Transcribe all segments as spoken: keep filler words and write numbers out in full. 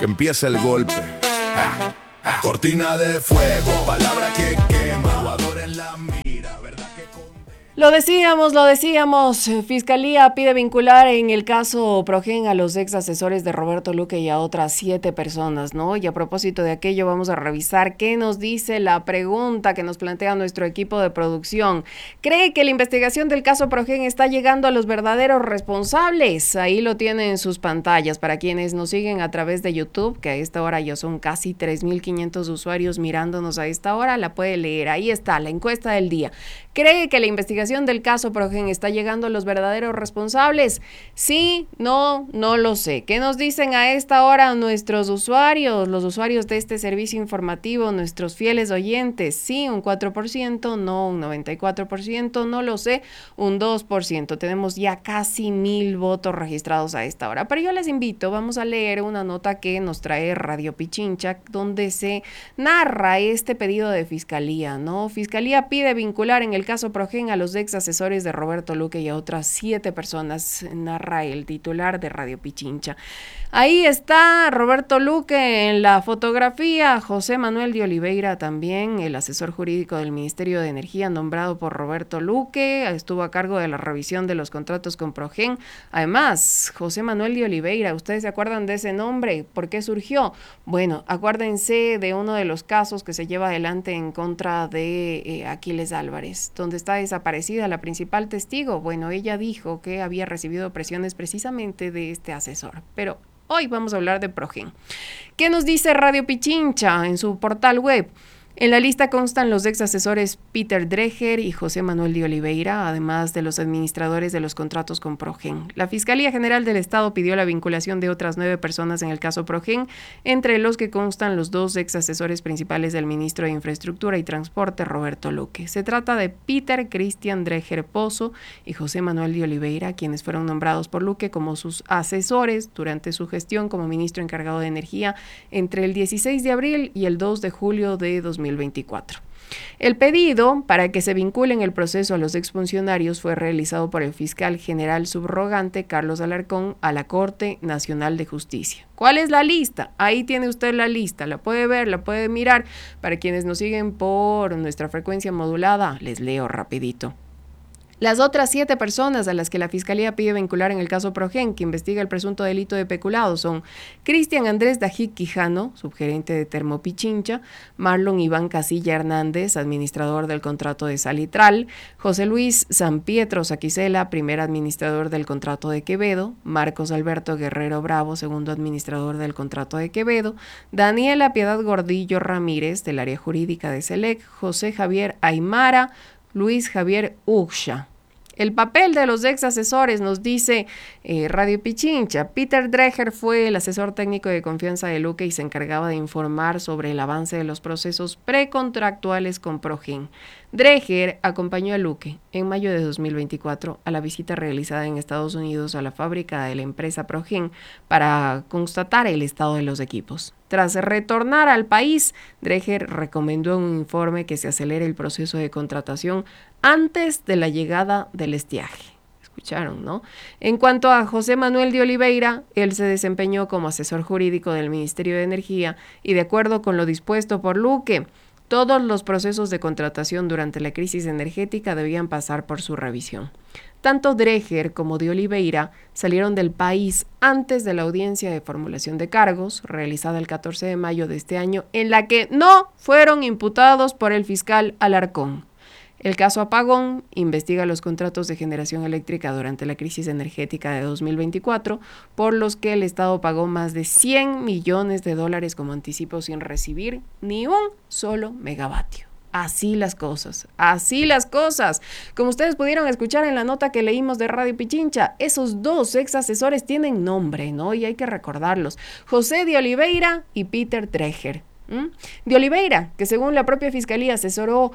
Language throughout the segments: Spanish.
que empiece el golpe. Ah, ah. Cortina de fuego, palabra que quema, Ecuador en la mira, ¿verdad que condena? Lo decíamos, lo decíamos, Fiscalía pide vincular en el caso Progen a los ex asesores de Roberto Luque y a otras siete personas, ¿no? Y a propósito de aquello, vamos a revisar qué nos dice la pregunta que nos plantea nuestro equipo de producción. ¿Cree que la investigación del caso Progen está llegando a los verdaderos responsables? Ahí lo tienen en sus pantallas. Para quienes nos siguen a través de YouTube, que a esta hora ya son casi tres mil quinientos usuarios mirándonos a esta hora, la puede leer. Ahí está, la encuesta del día. ¿Cree que la investigación del caso Progen está llegando a los verdaderos responsables? Sí, no, no lo sé. ¿Qué nos dicen a esta hora nuestros usuarios, los usuarios de este servicio informativo, nuestros fieles oyentes? Sí, un cuatro por ciento, no, un noventa y cuatro por ciento, no lo sé, un dos por ciento. Tenemos ya casi mil votos registrados a esta hora. Pero yo les invito, vamos a leer una nota que nos trae Radio Pichincha, donde se narra este pedido de Fiscalía, ¿no? Fiscalía pide vincular en el caso Progen a los ex asesores de Roberto Luque y a otras siete personas, narra el titular de Radio Pichincha. Ahí está Roberto Luque en la fotografía, José Manuel de Oliveira también, el asesor jurídico del Ministerio de Energía nombrado por Roberto Luque, estuvo a cargo de la revisión de los contratos con Progen. Además, José Manuel de Oliveira, ¿ustedes se acuerdan de ese nombre? ¿Por qué surgió? Bueno, acuérdense de uno de los casos que se lleva adelante en contra de eh, Aquiles Álvarez, donde está desaparecida la principal testigo. Bueno, ella dijo que había recibido presiones precisamente de este asesor, pero hoy vamos a hablar de Progen. ¿Qué nos dice Radio Pichincha en su portal web? En la lista constan los ex asesores Peter Dreher y José Manuel de Oliveira, además de los administradores de los contratos con Progen. La Fiscalía General del Estado pidió la vinculación de otras nueve personas en el caso Progen, entre los que constan los dos ex asesores principales del ministro de Infraestructura y Transporte, Roberto Luque. Se trata de Peter Christian Dreher Pozo y José Manuel de Oliveira, quienes fueron nombrados por Luque como sus asesores durante su gestión como ministro encargado de Energía entre el dieciséis de abril y el dos de julio de dos mil veinticuatro. El pedido para que se vinculen el proceso a los exfuncionarios fue realizado por el fiscal general subrogante Carlos Alarcón a la Corte Nacional de Justicia. ¿Cuál es la lista? Ahí tiene usted la lista, la puede ver, la puede mirar. Para quienes nos siguen por nuestra frecuencia modulada, les leo rapidito. Las otras siete personas a las que la Fiscalía pide vincular en el caso Progen, que investiga el presunto delito de peculado, son Cristian Andrés Dajic Quijano, subgerente de Termopichincha, Marlon Iván Casilla Hernández, administrador del contrato de Salitral, José Luis San Pietro Saquicela, primer administrador del contrato de Quevedo, Marcos Alberto Guerrero Bravo, segundo administrador del contrato de Quevedo, Daniela Piedad Gordillo Ramírez, del área jurídica de SELEC, José Javier Aymara, Luis Javier Uxha. El papel de los ex asesores nos dice eh, Radio Pichincha. Peter Dreher fue el asesor técnico de confianza de Luque y se encargaba de informar sobre el avance de los procesos precontractuales con Progen. Dreher acompañó a Luque en mayo de dos mil veinticuatro a la visita realizada en Estados Unidos a la fábrica de la empresa Progen para constatar el estado de los equipos. Tras retornar al país, Dreher recomendó en un informe que se acelere el proceso de contratación antes de la llegada del estiaje. Escucharon, ¿no? En cuanto a José Manuel de Oliveira, él se desempeñó como asesor jurídico del Ministerio de Energía y de acuerdo con lo dispuesto por Luque, todos los procesos de contratación durante la crisis energética debían pasar por su revisión. Tanto Dreher como de Oliveira salieron del país antes de la audiencia de formulación de cargos, realizada el catorce de mayo de este año, en la que no fueron imputados por el fiscal Alarcón. El caso Apagón investiga los contratos de generación eléctrica durante la crisis energética de dos mil veinticuatro, por los que el Estado pagó más de cien millones de dólares como anticipo sin recibir ni un solo megavatio. Así las cosas, así las cosas. Como ustedes pudieron escuchar en la nota que leímos de Radio Pichincha, esos dos ex asesores tienen nombre, ¿no? Y hay que recordarlos. José de Oliveira y Peter Dreher. ¿Mm? De Oliveira, que según la propia Fiscalía asesoró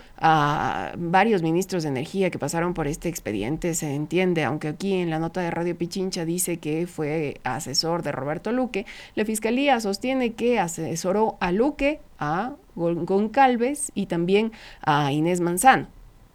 a varios ministros de energía que pasaron por este expediente, se entiende, aunque aquí en la nota de Radio Pichincha dice que fue asesor de Roberto Luque, la Fiscalía sostiene que asesoró a Luque, a Goncalves y también a Inés Manzano.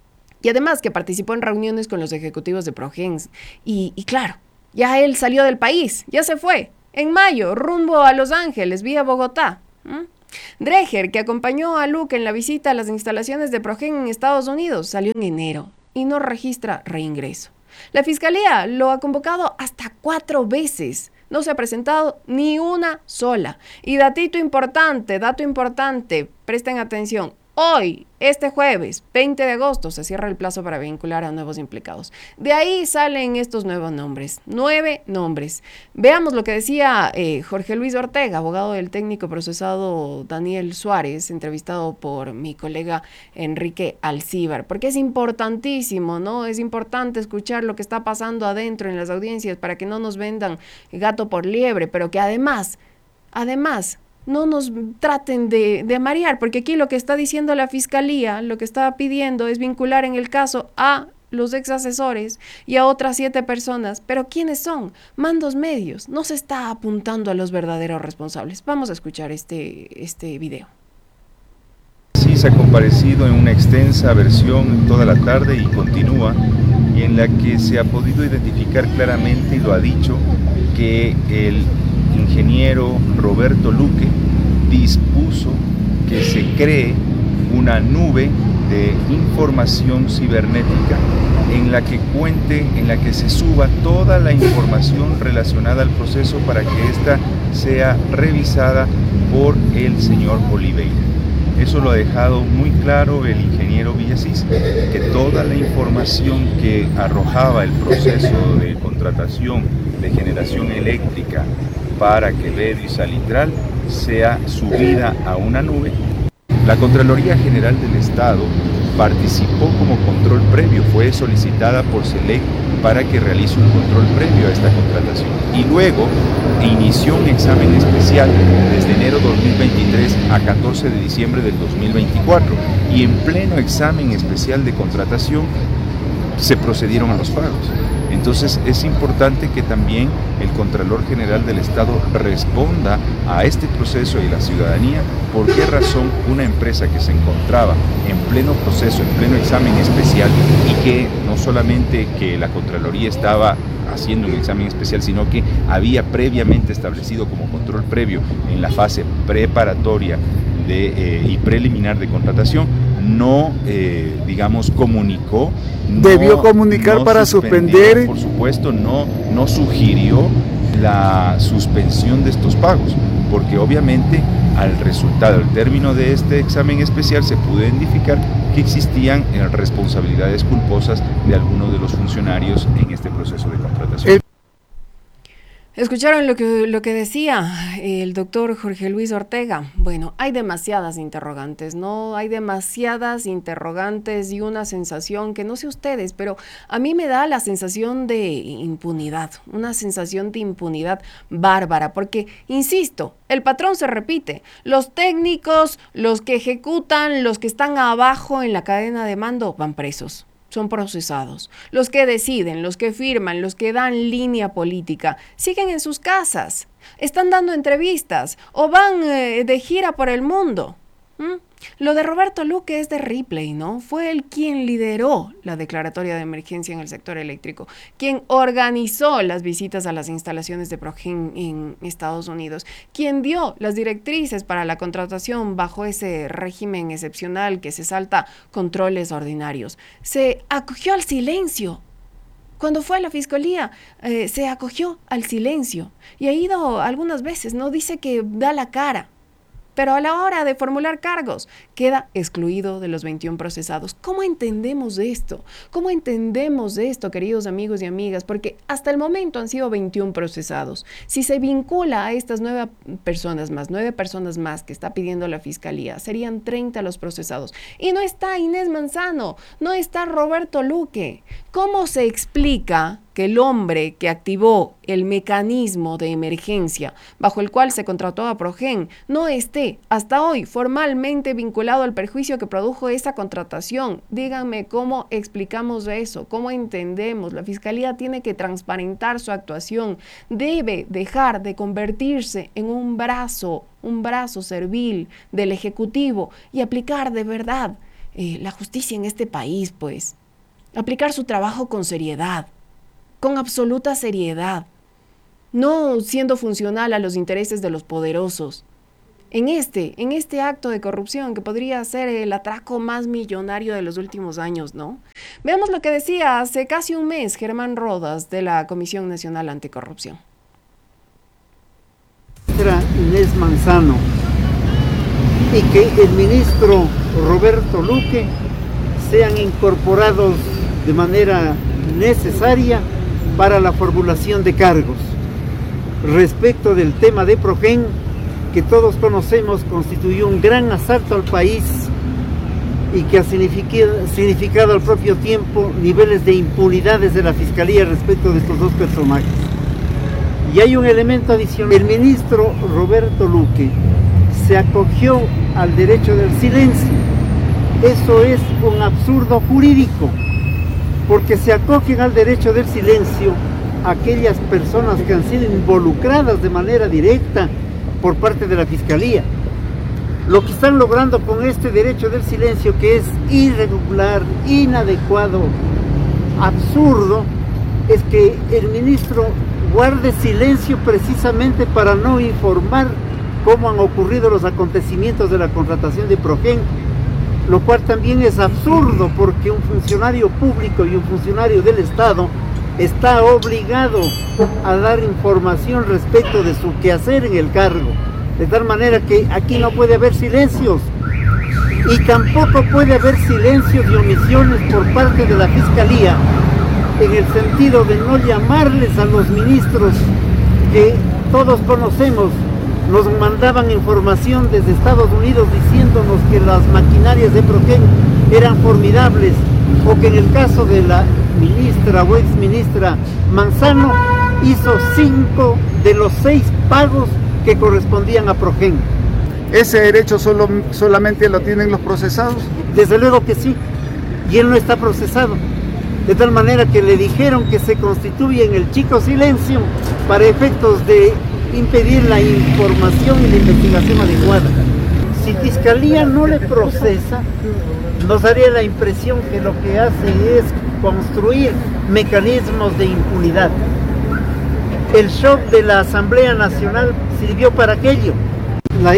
Y además que participó en reuniones con los ejecutivos de Progen. Y, y claro, ya él salió del país, ya se fue. En mayo, rumbo a Los Ángeles, vía Bogotá. ¿Mm? Dreher, que acompañó a Luque en la visita a las instalaciones de Progen en Estados Unidos, salió en enero y no registra reingreso. La Fiscalía lo ha convocado hasta cuatro veces. No se ha presentado ni una sola. Y datito importante, dato importante, presten atención. Hoy, este jueves, veinte de agosto, se cierra el plazo para vincular a nuevos implicados. De ahí salen estos nuevos nombres, nueve nombres. Veamos lo que decía eh, Jorge Luis Ortega, abogado del técnico procesado Daniel Suárez, entrevistado por mi colega Enrique Alcíbar, porque es importantísimo, ¿no? Es importante escuchar lo que está pasando adentro en las audiencias para que no nos vendan gato por liebre, pero que además, además... no nos traten de, de marear, porque aquí lo que está diciendo la Fiscalía, lo que está pidiendo es vincular en el caso a los ex asesores y a otras siete personas. Pero ¿quiénes son? Mandos medios. No se está apuntando a los verdaderos responsables. Vamos a escuchar este, este video. Sí, se ha comparecido en una extensa versión toda la tarde y continúa, y en la que se ha podido identificar claramente, y lo ha dicho, que el ingeniero Roberto Luque dispuso que se cree una nube de información cibernética en la que cuente, en la que se suba toda la información relacionada al proceso para que ésta sea revisada por el señor Oliveira. Eso lo ha dejado muy claro el ingeniero Villasís, que toda la información que arrojaba el proceso de contratación de generación eléctrica para Quevedo y Salitral sea subida a una nube. La Contraloría General del Estado participó como control previo, fue solicitada por SELEC para que realice un control previo a esta contratación, y luego inició un examen especial desde enero dos mil veintitrés a catorce de diciembre del dos mil veinticuatro, y en pleno examen especial de contratación se procedieron a los pagos. Entonces es importante que también el Contralor General del Estado responda a este proceso y la ciudadanía por qué razón una empresa que se encontraba en pleno proceso, en pleno examen especial, y que no solamente que la Contraloría estaba haciendo un examen especial, sino que había previamente establecido como control previo en la fase preparatoria de, eh, y preliminar de contratación, no, eh, digamos, comunicó. No, debió comunicar no para suspender. Por supuesto, no, no sugirió la suspensión de estos pagos, porque obviamente al resultado, al término de este examen especial, se pudo identificar que existían eh, responsabilidades culposas de algunos de los funcionarios en este proceso de contratación. El ¿Escucharon lo que, lo que decía el doctor Jorge Luis Ortega? Bueno, hay demasiadas interrogantes, ¿no? Hay demasiadas interrogantes y una sensación que no sé ustedes, pero a mí me da la sensación de impunidad, una sensación de impunidad bárbara, porque, insisto, el patrón se repite. Los técnicos, los que ejecutan, los que están abajo en la cadena de mando van presos. Son procesados. Los que deciden, los que firman, los que dan línea política, siguen en sus casas, están dando entrevistas o van eh, de gira por el mundo. ¿Mm? Lo de Roberto Luque es de Ripley, ¿no? Fue él quien lideró la declaratoria de emergencia en el sector eléctrico, quien organizó las visitas a las instalaciones de Progen en Estados Unidos, quien dio las directrices para la contratación bajo ese régimen excepcional que se salta controles ordinarios. Se acogió al silencio. Cuando fue a la fiscalía, eh, se acogió al silencio y ha ido algunas veces, ¿no? Dice que da la cara. Pero a la hora de formular cargos, queda excluido de los veintiún procesados. ¿Cómo entendemos esto? ¿Cómo entendemos esto, queridos amigos y amigas? Porque hasta el momento han sido veintiún procesados. Si se vincula a estas nueve personas más, nueve personas más que está pidiendo la Fiscalía, serían treinta los procesados. Y no está Inés Manzano, no está Roberto Luque. ¿Cómo se explica que el hombre que activó el mecanismo de emergencia bajo el cual se contrató a Progen no esté hasta hoy formalmente vinculado al perjuicio que produjo esa contratación? Díganme cómo explicamos eso, cómo entendemos. La Fiscalía tiene que transparentar su actuación, debe dejar de convertirse en un brazo, un brazo servil del Ejecutivo y aplicar de verdad eh, la justicia en este país, pues. Aplicar su trabajo con seriedad, con absoluta seriedad. no siendo funcional a los intereses de los poderosos. En este, en este acto de corrupción que podría ser el atraco más millonario de los últimos años, ¿no? Veamos lo que decía hace casi un mes Germán Rodas de la Comisión Nacional Anticorrupción. Inés Manzano y que el ministro Roberto Luque sean incorporados de manera necesaria para la formulación de cargos. Respecto del tema de Progen, que todos conocemos, constituyó un gran asalto al país y que ha significado, significado al propio tiempo niveles de impunidad desde la Fiscalía respecto de estos dos personajes. Y hay un elemento adicional. El ministro Roberto Luque se acogió al derecho del silencio. Eso es un absurdo jurídico, porque se acogen al derecho del silencio aquellas personas que han sido involucradas de manera directa por parte de la Fiscalía. Lo que están logrando con este derecho del silencio, que es irregular, inadecuado, absurdo, es que el ministro guarde silencio precisamente para no informar cómo han ocurrido los acontecimientos de la contratación de Progen, lo cual también es absurdo porque un funcionario público y un funcionario del Estado está obligado a dar información respecto de su quehacer en el cargo, de tal manera que aquí no puede haber silencios y tampoco puede haber silencios y omisiones por parte de la Fiscalía, en el sentido de no llamarles a los ministros que todos conocemos. Nos mandaban información desde Estados Unidos diciéndonos que las maquinarias de Progen eran formidables, o que en el caso de la ministra o exministra Manzano hizo cinco de los seis pagos que correspondían a Progen. ¿Ese derecho solo, solamente lo tienen los procesados? Desde luego que sí, y él no está procesado. De tal manera que le dijeron que se constituye en el chico silencio para efectos de impedir la información y la investigación adecuada. Si Fiscalía no le procesa, nos daría la impresión que lo que hace es construir mecanismos de impunidad. El shock de la Asamblea Nacional sirvió para aquello. La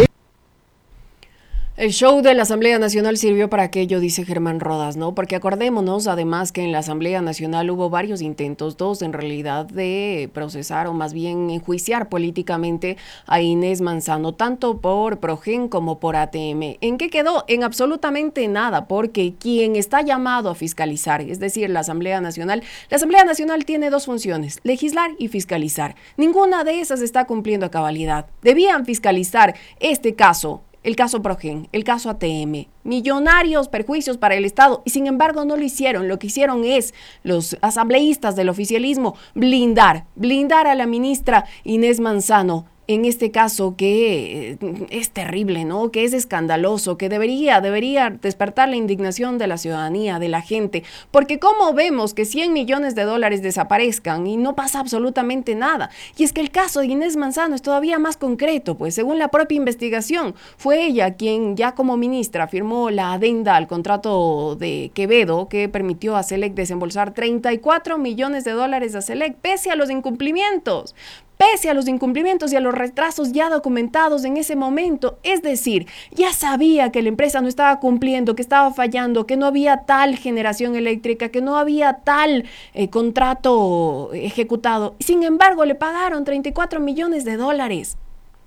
El show de la Asamblea Nacional sirvió para aquello, dice Germán Rodas, ¿no? Porque acordémonos además que en la Asamblea Nacional hubo varios intentos, dos en realidad, de procesar o más bien enjuiciar políticamente a Inés Manzano, tanto por Progen como por A T M. ¿En qué quedó? En absolutamente nada, porque quien está llamado a fiscalizar, es decir, la Asamblea Nacional, la Asamblea Nacional tiene dos funciones, legislar y fiscalizar. Ninguna de esas está cumpliendo a cabalidad. Debían fiscalizar este caso, el caso Progen, el caso A T M, millonarios perjuicios para el Estado, y sin embargo no lo hicieron. Lo que hicieron es, los asambleístas del oficialismo, blindar, blindar a la ministra Inés Manzano, en este caso que es terrible, ¿no? Que es escandaloso, que debería, debería despertar la indignación de la ciudadanía, de la gente, porque ¿cómo vemos que cien millones de dólares desaparezcan y no pasa absolutamente nada? Y es que el caso de Inés Manzano es todavía más concreto, pues según la propia investigación, fue ella quien ya como ministra firmó la adenda al contrato de Quevedo que permitió a Selec desembolsar treinta y cuatro millones de dólares a Selec, pese a los incumplimientos. Pese a los incumplimientos y a los retrasos ya documentados en ese momento. Es decir, ya sabía que la empresa no estaba cumpliendo, que estaba fallando, que no había tal generación eléctrica, que no había tal eh, contrato ejecutado. Sin embargo, le pagaron treinta y cuatro millones de dólares.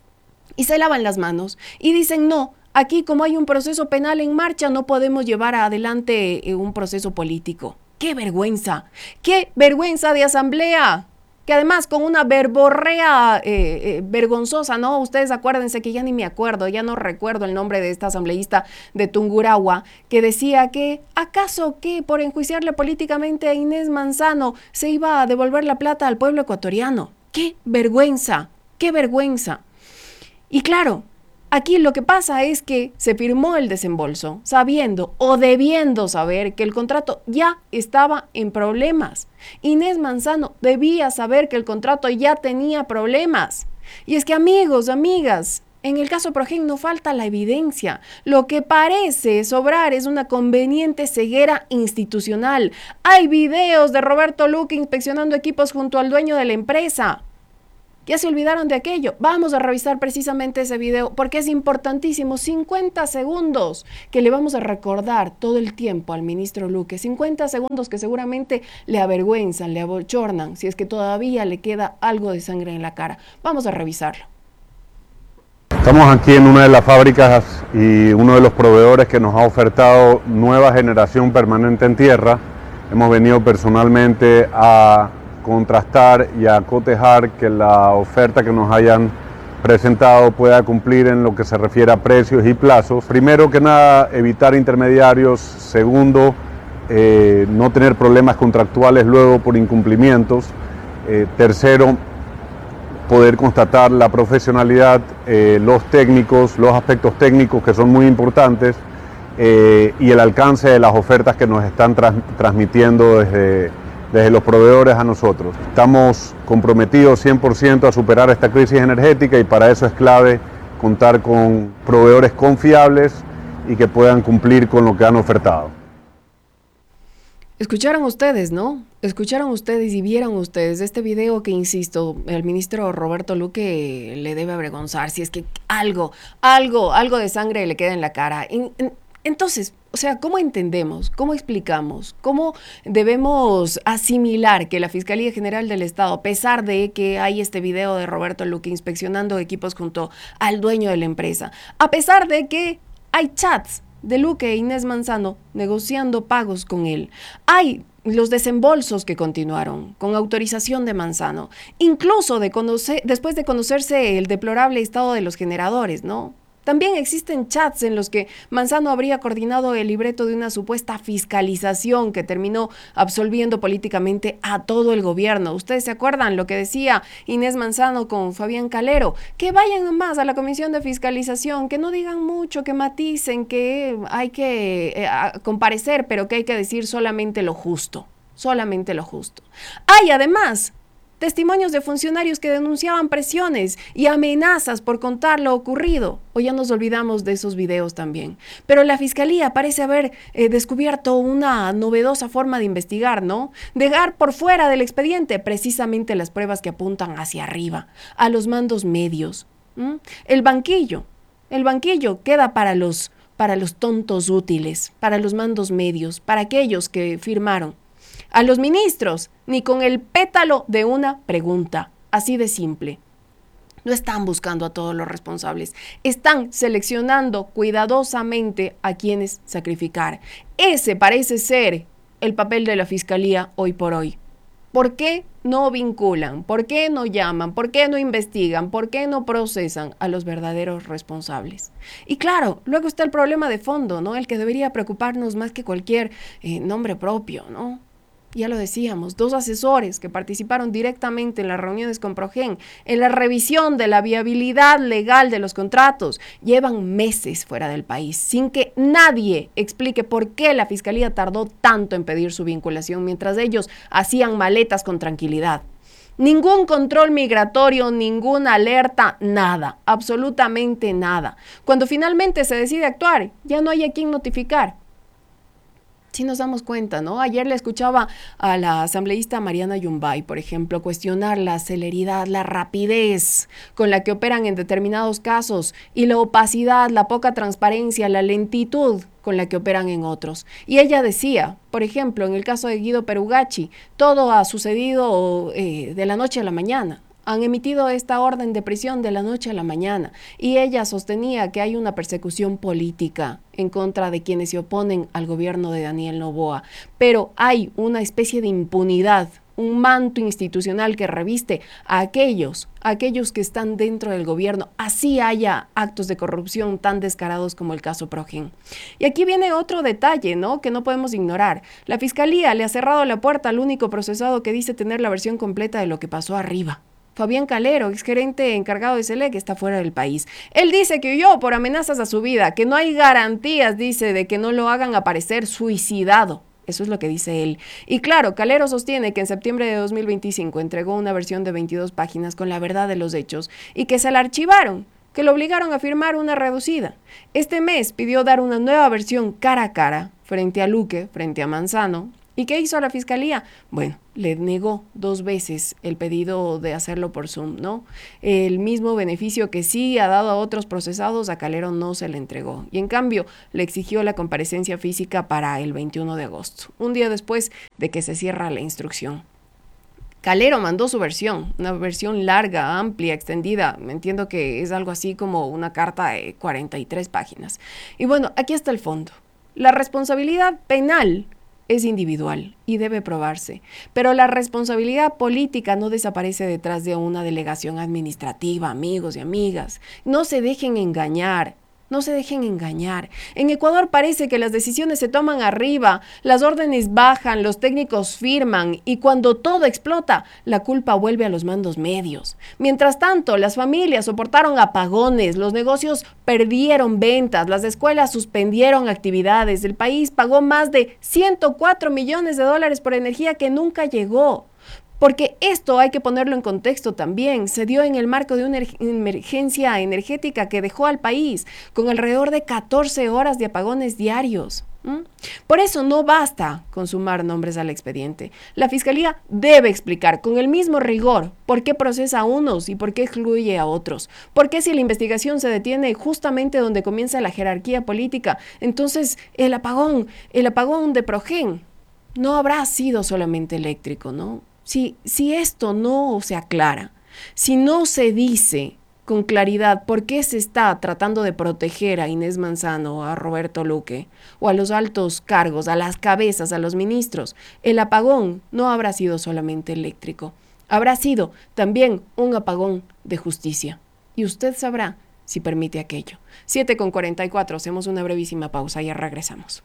Y se lavan las manos y dicen no. Aquí, como hay un proceso penal en marcha, no podemos llevar adelante eh, un proceso político. ¡Qué vergüenza! ¡Qué vergüenza de asamblea! Que además con una verborrea eh, eh, vergonzosa, ¿no? Ustedes acuérdense que ya ni me acuerdo, ya no recuerdo el nombre de esta asambleísta de Tungurahua, que decía que, ¿acaso que por enjuiciarle políticamente a Inés Manzano se iba a devolver la plata al pueblo ecuatoriano? ¡Qué vergüenza! ¡Qué vergüenza! Y claro, aquí lo que pasa es que se firmó el desembolso sabiendo o debiendo saber que el contrato ya estaba en problemas. Inés Manzano debía saber que el contrato ya tenía problemas. Y es que amigos, amigas, en el caso Progen no falta la evidencia. Lo que parece sobrar es una conveniente ceguera institucional. Hay videos de Roberto Luque inspeccionando equipos junto al dueño de la empresa. Ya se olvidaron de aquello. Vamos a revisar precisamente ese video porque es importantísimo. cincuenta segundos que le vamos a recordar todo el tiempo al ministro Luque. cincuenta segundos que seguramente le avergüenzan, le abochornan, si es que todavía le queda algo de sangre en la cara. Vamos a revisarlo. Estamos aquí en una de las fábricas y uno de los proveedores que nos ha ofertado nueva generación permanente en tierra. Hemos venido personalmente a contrastar y a cotejar que la oferta que nos hayan presentado pueda cumplir en lo que se refiere a precios y plazos. Primero que nada, evitar intermediarios. Segundo, eh, no tener problemas contractuales luego por incumplimientos. Eh, tercero, poder constatar la profesionalidad, eh, los técnicos, los aspectos técnicos que son muy importantes eh, y el alcance de las ofertas que nos están tras, transmitiendo desde, desde los proveedores a nosotros. Estamos comprometidos cien por ciento a superar esta crisis energética y para eso es clave contar con proveedores confiables y que puedan cumplir con lo que han ofertado. Escucharon ustedes, ¿no? Escucharon ustedes y vieron ustedes este video que, insisto, el ministro Roberto Luque le debe avergonzar si es que algo, algo, algo de sangre le queda en la cara. En, en, entonces, o sea, ¿cómo entendemos? ¿Cómo explicamos? ¿Cómo debemos asimilar que la Fiscalía General del Estado, a pesar de que hay este video de Roberto Luque inspeccionando equipos junto al dueño de la empresa, a pesar de que hay chats de Luque e Inés Manzano negociando pagos con él, hay los desembolsos que continuaron con autorización de Manzano, incluso de conocer, después de conocerse el deplorable estado de los generadores, ¿no? También existen chats en los que Manzano habría coordinado el libreto de una supuesta fiscalización que terminó absolviendo políticamente a todo el gobierno. ¿Ustedes se acuerdan lo que decía Inés Manzano con Fabián Calero? Que vayan nomás a la comisión de fiscalización, que no digan mucho, que maticen, que hay que eh, comparecer, pero que hay que decir solamente lo justo, solamente lo justo. Hay además testimonios de funcionarios que denunciaban presiones y amenazas por contar lo ocurrido. O ya nos olvidamos de esos videos también. Pero la Fiscalía parece haber eh, descubierto una novedosa forma de investigar, ¿no? Dejar por fuera del expediente precisamente las pruebas que apuntan hacia arriba, a los mandos medios. ¿Mm? El banquillo, el banquillo queda para los, para los tontos útiles, para los mandos medios, para aquellos que firmaron. A los ministros, ni con el pétalo de una pregunta, así de simple. No están buscando a todos los responsables, están seleccionando cuidadosamente a quienes sacrificar. Ese parece ser el papel de la Fiscalía hoy por hoy. ¿Por qué no vinculan? ¿Por qué no llaman? ¿Por qué no investigan? ¿Por qué no procesan a los verdaderos responsables? Y claro, luego está el problema de fondo, ¿no? El que debería preocuparnos más que cualquier eh, nombre propio, ¿no? Ya lo decíamos, dos asesores que participaron directamente en las reuniones con Progen, en la revisión de la viabilidad legal de los contratos, llevan meses fuera del país, sin que nadie explique por qué la Fiscalía tardó tanto en pedir su vinculación, mientras ellos hacían maletas con tranquilidad. Ningún control migratorio, ninguna alerta, nada, absolutamente nada. Cuando finalmente se decide actuar, ya no hay a quién notificar. Sí nos damos cuenta, ¿no? Ayer le escuchaba a la asambleísta Mariana Yumbay, por ejemplo, cuestionar la celeridad, la rapidez con la que operan en determinados casos y la opacidad, la poca transparencia, la lentitud con la que operan en otros. Y ella decía, por ejemplo, en el caso de Guido Perugacci, todo ha sucedido eh, de la noche a la mañana. Han emitido esta orden de prisión de la noche a la mañana y ella sostenía que hay una persecución política en contra de quienes se oponen al gobierno de Daniel Noboa, pero hay una especie de impunidad, un manto institucional que reviste a aquellos, a aquellos que están dentro del gobierno, así haya actos de corrupción tan descarados como el caso Progen. Y aquí viene otro detalle, ¿no?, que no podemos ignorar. La Fiscalía le ha cerrado la puerta al único procesado que dice tener la versión completa de lo que pasó arriba. Fabián Calero, exgerente encargado de SELEC, está fuera del país. Él dice que huyó por amenazas a su vida, que no hay garantías, dice, de que no lo hagan aparecer suicidado. Eso es lo que dice él. Y claro, Calero sostiene que en septiembre de dos mil veinticinco entregó una versión de veintidós páginas con la verdad de los hechos y que se la archivaron, que lo obligaron a firmar una reducida. Este mes pidió dar una nueva versión cara a cara frente a Luque, frente a Manzano, ¿Y qué hizo la Fiscalía? Bueno, le negó dos veces el pedido de hacerlo por Zoom, ¿no? El mismo beneficio que sí ha dado a otros procesados, a Calero no se le entregó. Y en cambio, le exigió la comparecencia física para el veintiuno de agosto, un día después de que se cierra la instrucción. Calero mandó su versión, una versión larga, amplia, extendida. Entiendo que es algo así como una carta de cuarenta y tres páginas. Y bueno, aquí está el fondo. La responsabilidad penal es individual y debe probarse, pero la responsabilidad política no desaparece detrás de una delegación administrativa, amigos y amigas. No se dejen engañar. No se dejen engañar. En Ecuador parece que las decisiones se toman arriba, las órdenes bajan, los técnicos firman y cuando todo explota, la culpa vuelve a los mandos medios. Mientras tanto, las familias soportaron apagones, los negocios perdieron ventas, las escuelas suspendieron actividades, el país pagó más de ciento cuatro millones de dólares por energía que nunca llegó. Porque esto hay que ponerlo en contexto también, se dio en el marco de una emergencia energética que dejó al país con alrededor de catorce horas de apagones diarios. ¿Mm? Por eso no basta con sumar nombres al expediente. La Fiscalía debe explicar con el mismo rigor por qué procesa a unos y por qué excluye a otros. Por qué si la investigación se detiene justamente donde comienza la jerarquía política, entonces el apagón, el apagón de Progen no habrá sido solamente eléctrico, ¿no? Si, si esto no se aclara, si no se dice con claridad por qué se está tratando de proteger a Inés Manzano, a Roberto Luque, o a los altos cargos, a las cabezas, a los ministros, el apagón no habrá sido solamente eléctrico, habrá sido también un apagón de justicia. Y usted sabrá si permite aquello. siete con cuarenta y cuatro, hacemos una brevísima pausa y ya regresamos.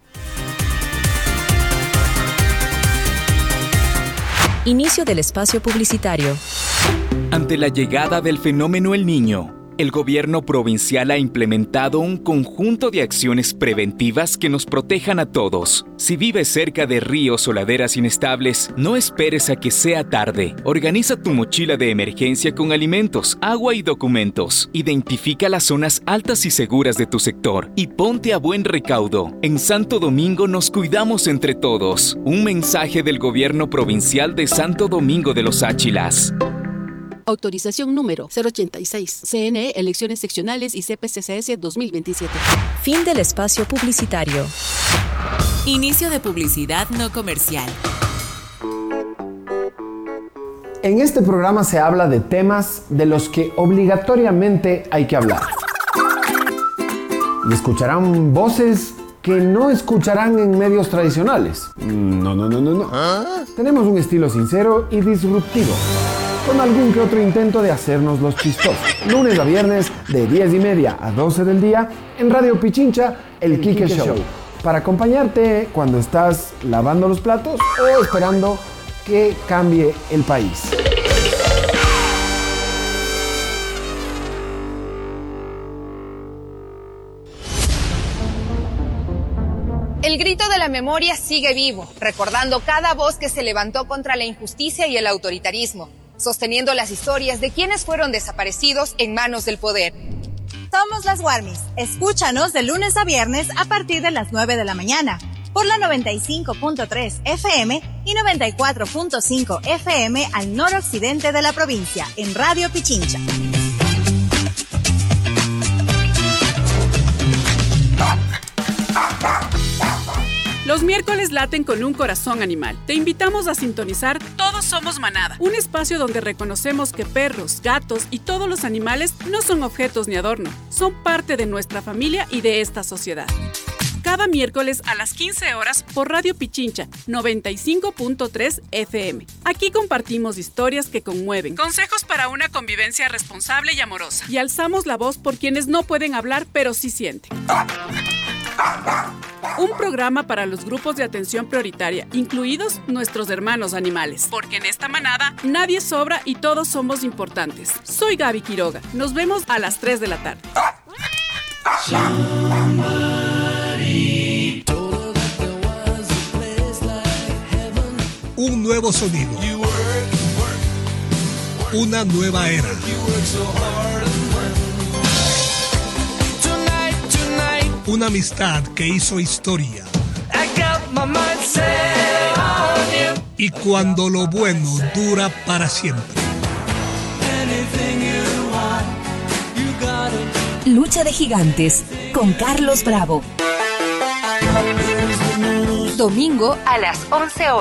Inicio del espacio publicitario. Ante la llegada del fenómeno El Niño, el gobierno provincial ha implementado un conjunto de acciones preventivas que nos protejan a todos. Si vives cerca de ríos o laderas inestables, no esperes a que sea tarde. Organiza tu mochila de emergencia con alimentos, agua y documentos. Identifica las zonas altas y seguras de tu sector y ponte a buen recaudo. En Santo Domingo nos cuidamos entre todos. Un mensaje del gobierno provincial de Santo Domingo de los Áchilas. Autorización número cero ochenta y seis. C N E, Elecciones Seccionales y C P C C S dos mil veintisiete. Fin del espacio publicitario. Inicio de publicidad no comercial. En este programa se habla de temas de los que obligatoriamente hay que hablar. Y escucharán voces que no escucharán en medios tradicionales. No, no, no, no, no. ¿Ah? Tenemos un estilo sincero y disruptivo, con algún que otro intento de hacernos los chistosos. Lunes a viernes de diez y media a doce del día en Radio Pichincha, El, el Quique, Quique Show. Show. Para acompañarte cuando estás lavando los platos o esperando que cambie el país. El grito de la memoria sigue vivo, recordando cada voz que se levantó contra la injusticia y el autoritarismo, sosteniendo las historias de quienes fueron desaparecidos en manos del poder. Somos las Warmis. Escúchanos de lunes a viernes a partir de las nueve de la mañana por la noventa y cinco punto tres F M y noventa y cuatro punto cinco F M al noroccidente de la provincia en Radio Pichincha. Los miércoles laten con un corazón animal. Te invitamos a sintonizar Todos Somos Manada, un espacio donde reconocemos que perros, gatos y todos los animales no son objetos ni adorno, son parte de nuestra familia y de esta sociedad. Cada miércoles a las quince horas por Radio Pichincha, noventa y cinco punto tres F M. Aquí compartimos historias que conmueven, consejos para una convivencia responsable y amorosa, y alzamos la voz por quienes no pueden hablar pero sí sienten. Un programa para los grupos de atención prioritaria, incluidos nuestros hermanos animales. Porque en esta manada nadie sobra y todos somos importantes. Soy Gaby Quiroga. Nos vemos a las tres de la tarde. Un nuevo sonido. Una nueva era. Una amistad que hizo historia. y cuando lo bueno dura para siempre. Lucha de Gigantes con Carlos Bravo. Domingo a las once horas.